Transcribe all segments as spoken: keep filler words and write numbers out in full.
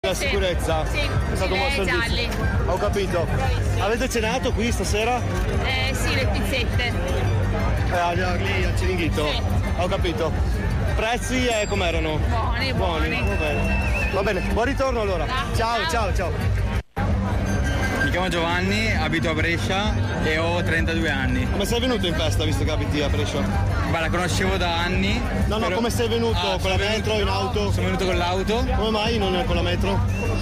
La sì. sicurezza? Sì, È stato un buon gilet servizio. gialli. Ho capito. Avete cenato qui stasera? Eh sì, le pizzette. Eh, lì al Ciringhito? Sì. Ho capito. Prezzi eh, com'erano? Buoni, buoni. Va bene. Va bene, buon ritorno allora. Ciao, ciao, ciao. Mi chiamo Giovanni, abito a Brescia e ho trentadue anni. Come sei venuto in festa visto che abiti a Brescia? Beh, la conoscevo da anni. No, no, però... come sei venuto? Ah, con la sono metro, venuto... in auto? Sono venuto con l'auto. Come mai non con la metro?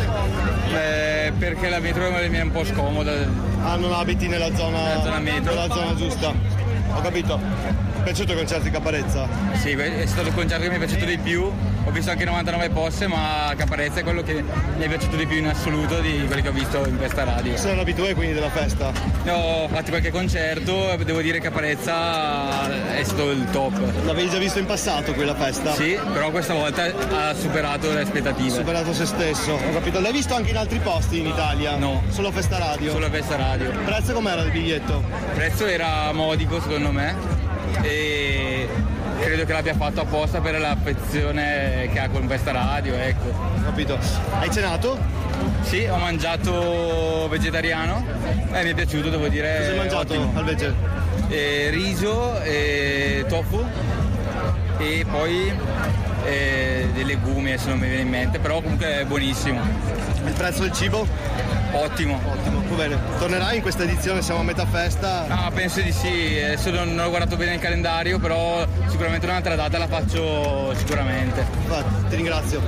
Beh, perché la metro mi è un po' scomoda. Ah, non abiti nella zona, nella zona metro. Nella zona giusta. Ho capito. Ti è piaciuto il concerto di Caparezza? Sì, è stato il concerto che mi è piaciuto di più. Ho visto anche novantanove posse, ma Caparezza è quello che mi è piaciuto di più in assoluto di quelli che ho visto in questa radio. Sei un abitué quindi della festa? Ne ho fatto qualche concerto, devo dire che Caparezza è stato il top. L'avevi già visto in passato quella festa? Sì, però questa volta ha superato le aspettative. Ha superato se stesso, ho capito. L'hai visto anche in altri posti in Italia? No. Solo a Festa Radio? Solo a Festa Radio. Il prezzo com'era il biglietto? Il prezzo era modico secondo me e credo che l'abbia fatto apposta per l'affezione che ha con questa radio, ecco. Ho capito. Hai cenato? Sì, ho mangiato vegetariano e mi è piaciuto, devo dire. Cosa hai mangiato ottimo. al vege? E riso e tofu e poi e dei legumi, adesso non mi viene in mente, però comunque è buonissimo. Il prezzo del cibo? Ottimo. Ottimo, va bene. Tornerai in questa edizione, siamo a metà festa? Ah, penso di sì, adesso non, non ho guardato bene il calendario, però sicuramente un'altra data la faccio sicuramente. Va, ti ringrazio.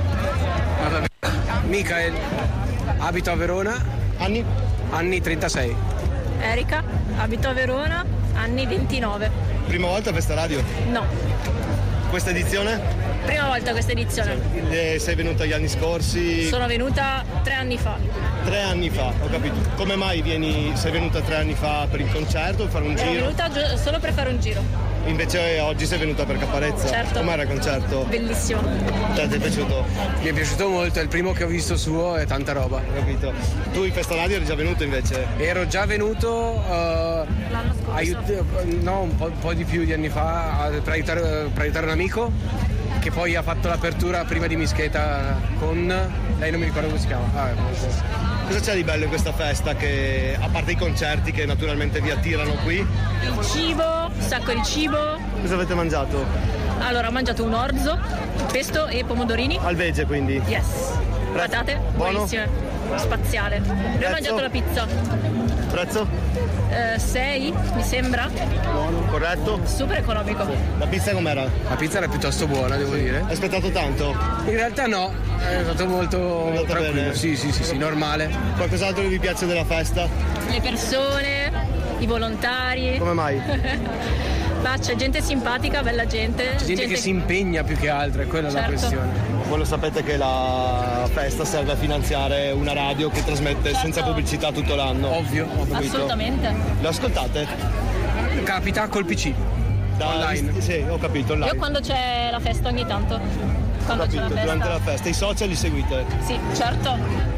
Michael, abito a Verona. Anni? Anni trentasei. Erika, abito a Verona, anni ventinove. Prima volta a Festa Radio? No, Questa edizione? prima volta questa edizione. Eh, sei venuta gli anni scorsi? Sono venuta tre anni fa. Tre anni fa, ho capito. Come mai vieni, sei venuta tre anni fa per il concerto, per fare un Sono giro? venuta gio- solo per fare un giro. Invece oggi sei venuta per Caparezza? Certo. Com'era il concerto? Bellissimo. Te, ti è piaciuto? Mi è piaciuto molto, è il primo che ho visto suo e tanta roba. Ho capito. Tu in Festa Radio eri già venuto invece? Ero già venuto uh, L'anno scorso. aiut- no, un po', un po' di più di anni fa a- per aiutare, per aiutare un amico che poi ha fatto l'apertura prima di Mischeta con lei, non mi ricordo come si chiama. Ah, Cosa c'è di bello in questa festa che, a parte i concerti che naturalmente vi attirano qui, Il cibo, un sacco di cibo. cosa avete mangiato? Allora, ho mangiato un orzo, pesto e pomodorini. Al vege quindi? Yes. Patate, Buono? buonissime. Spaziale. Io ho mangiato la pizza. Prezzo? sei, mi sembra. Buono, corretto? Super economico. La pizza com'era? la pizza era piuttosto buona, devo dire. Hai aspettato tanto? In realtà no, è stato molto andata tranquillo. bene? Sì, sì, sì, sì, normale. Qualcos'altro che vi piace della festa? Le persone, i volontari. Come mai? Ma c'è gente simpatica, bella gente. C'è gente che si impegna più che altro, è quella Certo. la questione. Voi lo sapete che la festa serve a finanziare una radio che trasmette senza pubblicità tutto l'anno. Ovvio, ho capito. Assolutamente. Lo ascoltate? Capita col P C. Da, Online. Sì, ho capito, online. Io quando c'è la festa ogni tanto. Ho Quando c'è capito, la festa. durante la festa. I social li seguite? Sì, certo.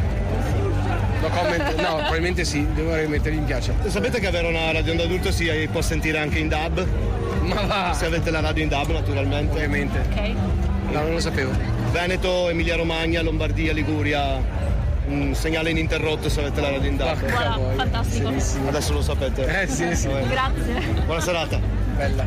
No, comment, no, probabilmente sì, devo rimettere mi piace. Sapete che avere una radio onda adulto si può sentire anche in D A B? Ma va, Se avete la radio in D A B naturalmente. ovviamente. Ok. No, non lo sapevo. Veneto, Emilia Romagna, Lombardia, Liguria, un segnale ininterrotto se avete la radio in D A B. Voilà, Voi. fantastico. Adesso lo sapete. Eh sì, sì. Vabbè. Grazie. Buona serata. Bella.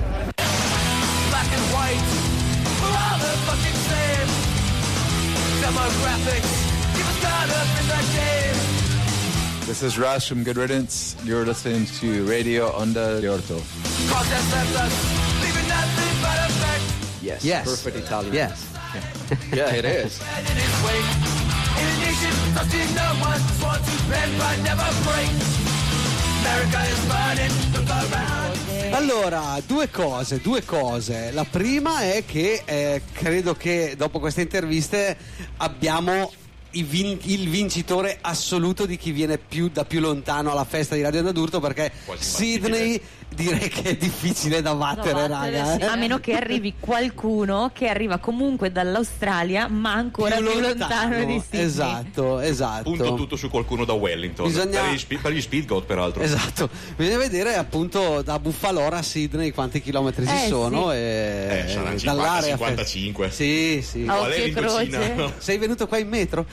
Black and white, we're all the fucking same. Demographics, keep us caught up in that game. This is Rush from Good Riddance. You're listening to Radio Onda de Orto. Process left us, leaving nothing but effect. Yes. Yes. Perfect Italian. Yes. Yeah, it is. And in its wake, in a nation trusting no one, sworn to bend but never break. America is burning, look around. Allora, due cose, due cose. La prima è che eh, credo che dopo queste interviste abbiamo i vin- il vincitore assoluto di chi viene più da più lontano alla festa di Radio D'Adurto, perché Sydney direi che è difficile da battere, raga. eh. A meno che arrivi qualcuno che arriva comunque dall'Australia ma ancora più, lontano di Sydney. Esatto, esatto. Punto tutto su qualcuno da Wellington. Bisogna- Per, gli spe- per gli speed goat, peraltro. Esatto, bisogna vedere appunto da Buffalora a Sydney quanti chilometri ci Eh, sono sì. e Eh, saranno dall'area cinquanta cinquantacinque. Sì, sì. A Qual è occhio e l'Indocina? croce. No? Sei venuto qua in metro?